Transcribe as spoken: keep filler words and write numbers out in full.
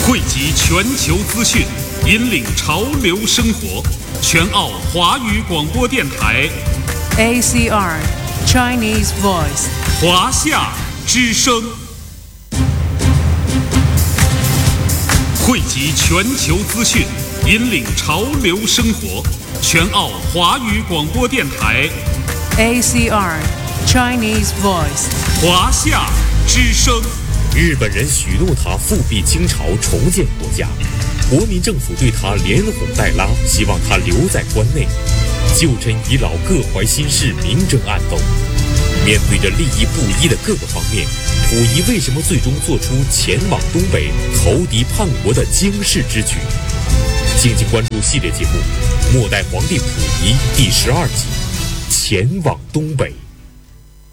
汇集全球资讯，引领潮流生活。全澳华语广播电台 A C R Chinese Voice 华夏之声，汇集全球资讯，引领潮流生活。全澳华语广播电台 A C R Chinese Voice 华夏之声。 日本人许诺他复辟清朝，重建国家，国民政府对他连哄带拉，希望他留在关内。旧臣遗老各怀心事，明争暗斗。面对着利益不一的各个方面，溥仪为什么最终做出前往东北投敌叛国的惊世之举？敬请关注系列节目《末代皇帝溥仪》第十二集《前往东北》。